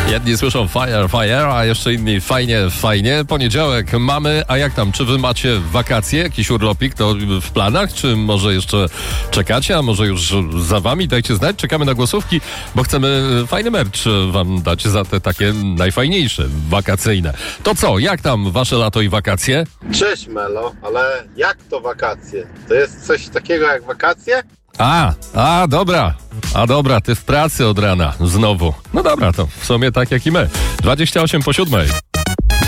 Jedni słyszą fire, fire, a jeszcze inni fajnie, fajnie. Poniedziałek mamy, a jak tam? Czy wy macie wakacje? Jakiś urlopik to w planach? Czy może jeszcze czekacie, a może już za wami? Dajcie znać, czekamy na głosówki, bo chcemy fajny merch wam dać za te takie najfajniejsze, wakacyjne. To co? Jak tam wasze lato i wakacje? Cześć Melo, ale jak to wakacje? To jest coś takiego jak wakacje? Dobra, ty w pracy od rana, znowu. No dobra, to w sumie tak jak i my. 7:28.